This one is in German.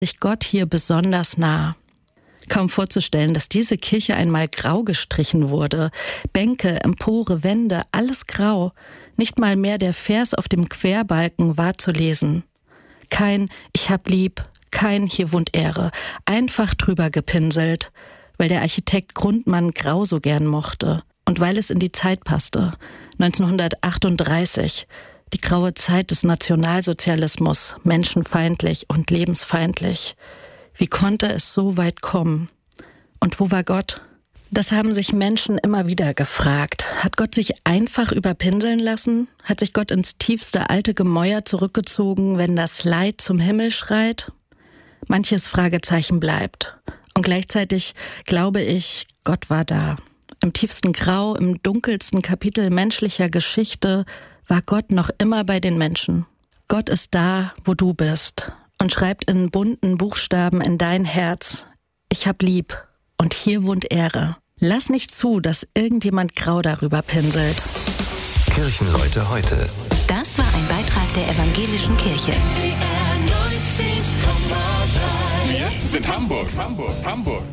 sich Gott hier besonders nah. Kaum vorzustellen, dass diese Kirche einmal grau gestrichen wurde. Bänke, Empore, Wände, alles grau. Nicht mal mehr der Vers auf dem Querbalken war zu lesen. Kein „Ich hab lieb", kein „Hier wohnt Ehre", einfach drüber gepinselt, weil der Architekt Grundmann grau so gern mochte und weil es in die Zeit passte. 1938, die graue Zeit des Nationalsozialismus, menschenfeindlich und lebensfeindlich. Wie konnte es so weit kommen? Und wo war Gott? Das haben sich Menschen immer wieder gefragt. Hat Gott sich einfach überpinseln lassen? Hat sich Gott ins tiefste alte Gemäuer zurückgezogen, wenn das Leid zum Himmel schreit? Manches Fragezeichen bleibt. Und gleichzeitig glaube ich, Gott war da. Im tiefsten Grau, im dunkelsten Kapitel menschlicher Geschichte war Gott noch immer bei den Menschen. Gott ist da, wo du bist und schreibt in bunten Buchstaben in dein Herz: Ich hab lieb und hier wohnt Ehre. Lass nicht zu, dass irgendjemand grau darüber pinselt. Kirchenleute heute. Das war ein Beitrag der Evangelischen Kirche. Wir sind Hamburg.